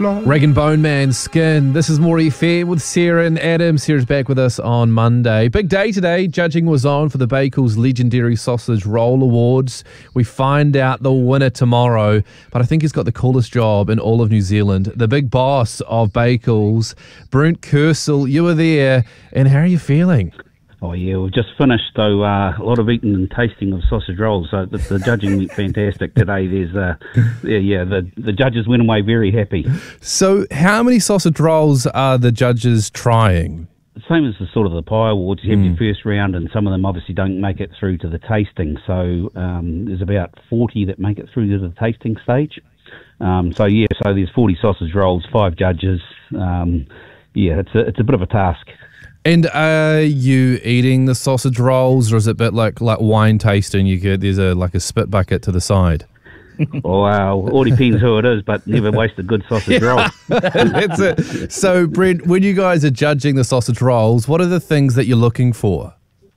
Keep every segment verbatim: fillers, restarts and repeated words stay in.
fly. Rag and Bone Man, Skin. This is More F M with Sarah and Adam. Sarah's back with us on Monday. Big day today. Judging was on for the Bakels Legendary Sausage Roll Awards. We find out the winner tomorrow, but I think he's got the coolest job in all of New Zealand. The big boss of Bakels, Brent Kersel. You were there, and how are you feeling? Oh yeah, we've just finished, so uh, a lot of eating and tasting of sausage rolls. So the, the judging went fantastic today. There's, uh, yeah, yeah, the the judges went away very happy. So, how many sausage rolls are the judges trying? Same as the sort of the pie awards. You have Mm. your first round, and some of them obviously don't make it through to the tasting. So um, there's about forty that make it through to the tasting stage. Um, so yeah, so there's forty sausage rolls, five judges. Um, yeah, it's a it's a bit of a task. And are you eating the sausage rolls, or is it a bit like like wine tasting? You get there's a like a spit bucket to the side. Oh, wow, all depends who it is, but never waste a good sausage roll. That's it. So, Brent, when you guys are judging the sausage rolls, what are the things that you're looking for?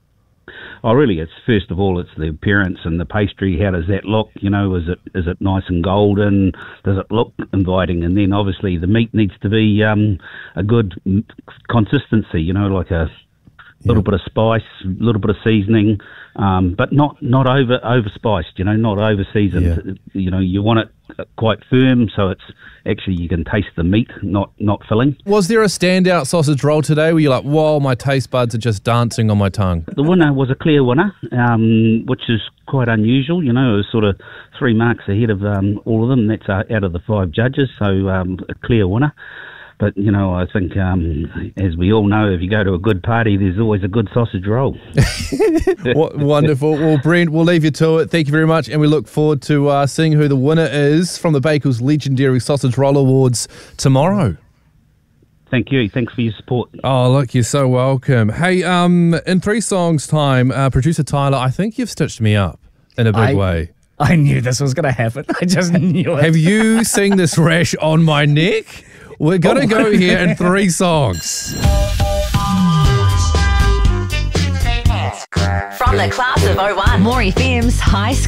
Oh, really? It's first of all, it's the appearance and the pastry. How does that look? You know, is it is it nice and golden? Does it look inviting? And then obviously the meat needs to be um, a good m- consistency. You know, like a little bit of spice, a little bit of seasoning, um, but not not over over spiced. You know, not over seasoned. Yeah. You know, you want it quite firm, so it's actually you can taste the meat, not not filling. Was there a standout sausage roll today where you're like, whoa, my taste buds are just dancing on my tongue? The winner was a clear winner, um, which is quite unusual. You know, it was sort of three marks ahead of um, all of them. That's uh, out of the five judges, so um, a clear winner. But, you know, I think, um, as we all know, if you go to a good party, there's always a good sausage roll. What, wonderful. Well, Brent, we'll leave you to it. Thank you very much, and we look forward to uh, seeing who the winner is from the Bakels Legendary Sausage Roll Awards tomorrow. Thank you. Thanks for your support. Oh, look, you're so welcome. Hey, um, in three songs' time, uh, producer Tyler, I think you've stitched me up in a big I- way. I knew this was going to happen. I just knew it. Have you seen this rash on my neck? We're going to go here in three songs. From the class of oh one, More F M's High